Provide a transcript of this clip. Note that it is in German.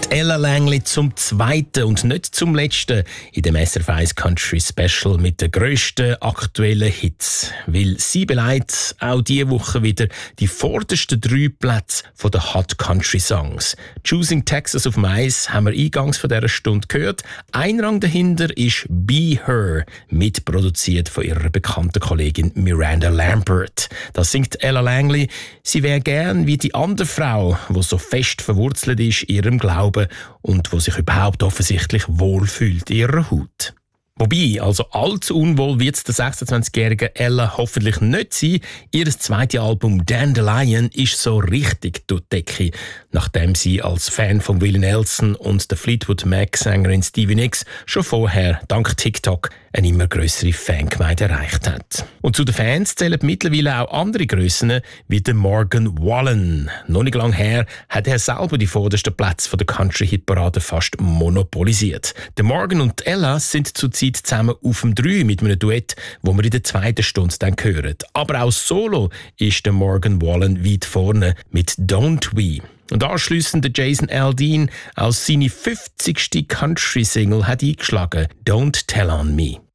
Ella Langley zum zweiten und nicht zum letzten in dem SRF 1 Country Special mit den grössten aktuellen Hits. Weil sie beleidigt auch diese Woche wieder die vordersten 3 Plätze der Hot Country Songs. «Choosing Texas» auf dem Eis haben wir eingangs von dieser Stunde gehört. Ein Rang dahinter ist «Be Her», mitproduziert von ihrer bekannten Kollegin Miranda Lambert. Das singt Ella Langley. Sie wäre gern wie die andere Frau, die so fest verwurzelt ist in ihrem Glauben und die sich überhaupt offensichtlich wohlfühlt in ihrer Haut. Wobei, also allzu unwohl wird es der 26-jährigen Ella hoffentlich nicht sein. Ihr zweites Album «Dandelion» ist so richtig durch die Decke, nachdem sie als Fan von Willie Nelson und der Fleetwood Mac-Sängerin Stevie Nicks schon vorher dank TikTok eine immer grössere Fangemeinde erreicht hat. Und zu den Fans zählen mittlerweile auch andere Grössen wie der Morgan Wallen. Noch nicht lange her hat er selber die vordersten Plätze der Country-Hitparade fast monopolisiert. Der Morgan und Ella sind zurzeit zusammen auf dem 3 mit einem Duett, wo wir in der zweiten Stunde dann hören. Aber auch solo ist der Morgan Wallen weit vorne mit «Don't We». Und anschliessend der Jason Aldean als seine 50. Country-Single hat eingeschlagen «Don't Tell on Me».